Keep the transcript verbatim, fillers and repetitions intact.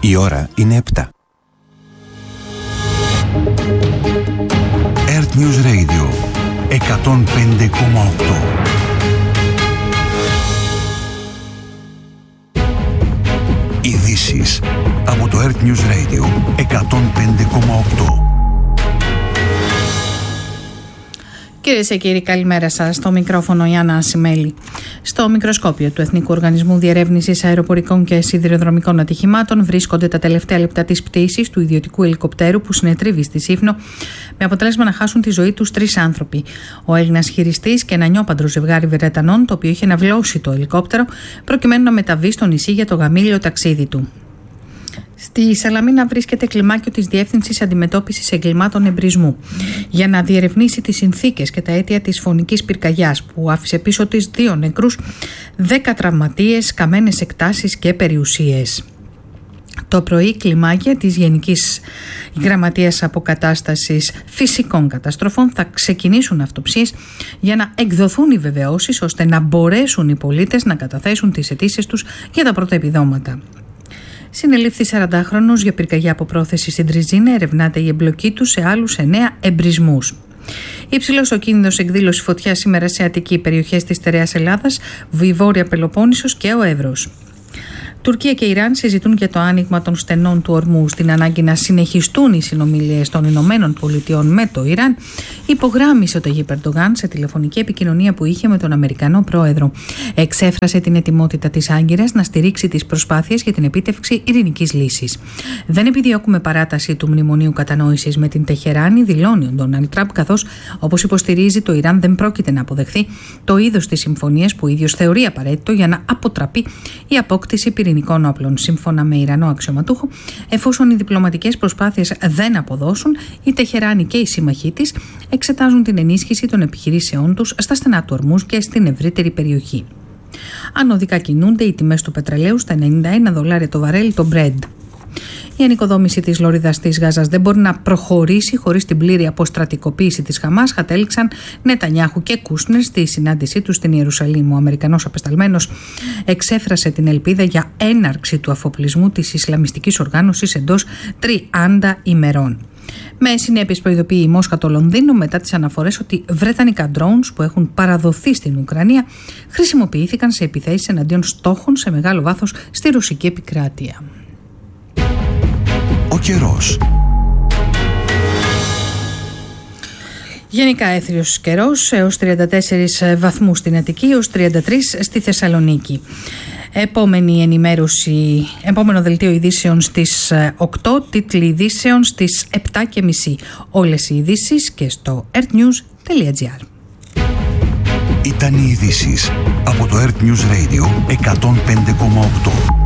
Η ώρα είναι επτά. Earth News Radio εκατόν πέντε κόμμα οκτώ. Ειδήσεις από το Earth News Radio εκατόν πέντε κόμμα οκτώ. Κυρίες και κύριοι, καλημέρα σας. Στο μικρόφωνο η Άννα Ασημέλη. Στο μικροσκόπιο του Εθνικού Οργανισμού Διερεύνησης Αεροπορικών και Σιδηροδρομικών Ατυχημάτων βρίσκονται τα τελευταία λεπτά της πτήσης του ιδιωτικού ελικοπτέρου που συνετρίβει στη Σύφνο, με αποτέλεσμα να χάσουν τη ζωή τους τρεις άνθρωποι. Ο Έλληνας χειριστής και ένα νιόπαντρο ζευγάρι Βρετανών, το οποίο είχε ναυλώσει το ελικόπτερο προκειμένου να μεταβεί στο νησί για το γαμήλιο ταξίδι του. Στη Σαλαμίνα βρίσκεται κλιμάκιο της Διεύθυνσης Αντιμετώπισης Εγκλημάτων Εμπρισμού για να διερευνήσει τις συνθήκες και τα αίτια της φωνικής πυρκαγιάς που άφησε πίσω της δύο νεκρούς, δέκα τραυματίες, καμένες εκτάσεις και περιουσίες. Το πρωί, κλιμάκια της Γενικής Γραμματείας Αποκατάστασης Φυσικών Καταστροφών θα ξεκινήσουν αυτοψίες για να εκδοθούν οι βεβαιώσεις ώστε να μπορέσουν οι πολίτες να καταθέσουν τις αιτήσεις τους για τα πρώτα επιδόματα. Συνελήφθη σαραντάχρονος για πυρκαγιά από πρόθεση στην Τριζίνα, ερευνάται η εμπλοκή του σε άλλους εννέα εμπρισμούς. Υψηλός ο κίνδυνος εκδήλωση φωτιάς σήμερα σε αττική, περιοχές της Στερεάς Ελλάδας, Βόρεια Πελοπόννησος και ο Εύρος. Τουρκία και Ιράν συζητούν για το άνοιγμα των στενών του ορμού. Στην ανάγκη να συνεχιστούν οι συνομιλίες των Ηνωμένων Πολιτειών με το Ιράν, υπογράμμισε ο Ταγίπ Ερντογάν σε τηλεφωνική επικοινωνία που είχε με τον Αμερικανό πρόεδρο. Εξέφρασε την ετοιμότητα της Άγκυρας να στηρίξει τις προσπάθειες για την επίτευξη ειρηνικής λύσης. Δεν επιδιώκουμε παράταση του μνημονίου κατανόησης με την Τεχεράνη, δηλώνει ο Ντόναλντ Τραμπ, καθώς, όπως υποστηρίζει, το Ιράν δεν πρόκειται να αποδεχθεί το είδος της συμφωνίας που ο ίδιος θεωρεί απαραίτητο για να αποτραπεί η απόκτηση πυρηνικών όπλων. Σύμφωνα με Ιρανό αξιωματούχο, εφόσον οι διπλωματικές προσπάθειες δεν αποδώσουν, η Τεχεράνη και οι σύμμαχοί της εξετάζουν την ενίσχυση των επιχειρήσεών τους στα στενά του ορμούς και στην ευρύτερη περιοχή. Ανωδικά κινούνται οι τιμές του πετρελαίου στα ενενήντα ένα δολάρια το βαρέλι το Brent. Η ανοικοδόμηση της λωρίδας της Γάζας δεν μπορεί να προχωρήσει χωρίς την πλήρη αποστρατικοποίηση της Χαμάς, κατέληξαν Νετανιάχου και Κούσνερ στη συνάντησή τους στην Ιερουσαλήμ. Ο Αμερικανός απεσταλμένος εξέφρασε την ελπίδα για έναρξη του αφοπλισμού της Ισλαμιστικής οργάνωσης εντός τριάντα ημερών. Με συνέπειες προειδοποιεί η Μόσχα το Λονδίνο μετά τις αναφορές ότι βρετανικά drones που έχουν παραδοθεί στην Ουκρανία χρησιμοποιήθηκαν σε επιθέσεις εναντίον στόχων σε μεγάλο βάθος στη ρωσική επικράτεια. Ο καιρός. Γενικά έθριος καιρός, έως τριάντα τέσσερις βαθμούς στην Αττική, έως τριάντα τρεις στη Θεσσαλονίκη. Επόμενη ενημέρωση, επόμενο δελτίο ειδήσεων στις οκτώ, τίτλοι ειδήσεων στις επτά και μισή. Όλες οι ειδήσεις και στο earthnews τελεία gr. Ήταν οι ειδήσεις από το Earth News Radio εκατόν πέντε κόμμα οκτώ.